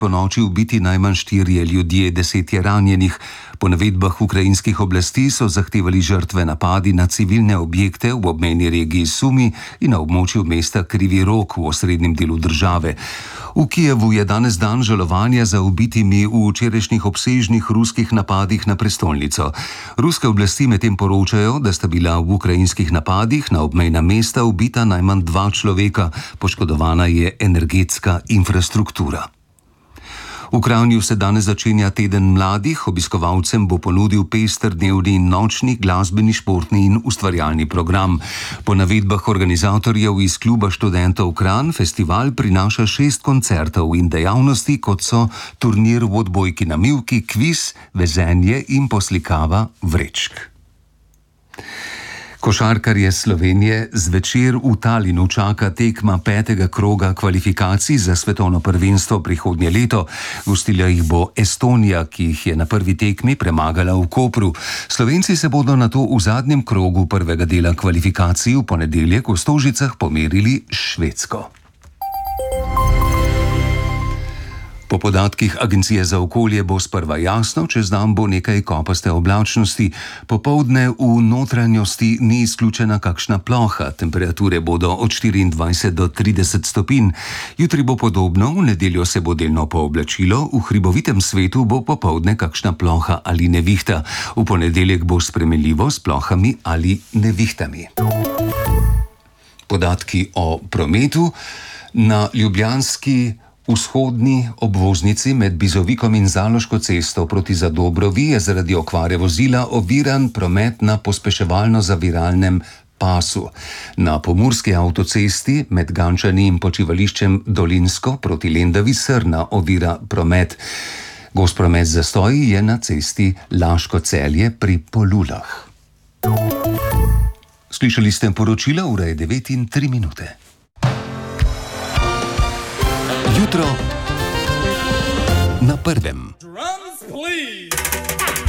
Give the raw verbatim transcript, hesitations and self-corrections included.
ponoči ubiti najmanj štirje ljudje, deset je ranjenih. Po navedbah ukrajinskih oblasti so zahtevali žrtve napadi na civilne objekte v obmejni regiji Sumi in na območju mesta Krivi Rog v osrednjem delu države. V Kijevu je danes dan žalovanja za ubitimi v včerajšnjih obsežnih ruskih napadih na prestolnico. Ruske oblasti medtem poročajo, da sta bila v ukrajinskih napadih na obmejna mesta ubita najmanj dva človeka, poškodovana je energetska infrastruktura. V Kranju se danes začenja teden mladih, obiskovalcem bo ponudil pester dnevni in nočni glasbeni, športni in ustvarjalni program. Po navedbah organizatorjev iz Kluba študentov Kranj festival prinaša šest koncertov in dejavnosti, kot so turnir v odbojki na mivki, kviz, vezenje in poslikava vrečk. Košarkarje Slovenije zvečer v Talinu čaka tekma petega kroga kvalifikacij za svetovno prvenstvo prihodnje leto. Gostila jih bo Estonija, ki jih je na prvi tekmi premagala v Kopru. Slovenci se bodo nato v zadnjem krogu prvega dela kvalifikacij v ponedeljek v Stožicah pomerili s Švedsko. Po podatkih Agencije za okolje bo sprva jasno, čez dan bo nekaj kopaste oblačnosti. Popoldne v notranjosti ni izključena kakšna ploha, temperature bodo od štiriindvajset do trideset stopinj. Jutri bo podobno, v nedeljo se bo delno pooblačilo, v hribovitem svetu bo popoldne kakšna ploha ali nevihta. V ponedeljek bo spremenljivo s plohami ali nevihtami. Podatki o prometu. Na ljubljanski vzhodni obvoznici med Bizovikom in Zaloško cesto proti Zadobrovi je zaradi okvare vozila oviran promet na pospeševalno-zaviralnem pasu. Na pomurski avtocesti med Gančani in počivališčem Dolinsko proti Lendavi Srna ovira promet. Gost promet zastoji je na cesti Laško-Celje pri Polulah. Slišali ste poročila, ura je devet in tri minute. Jutro na prvem.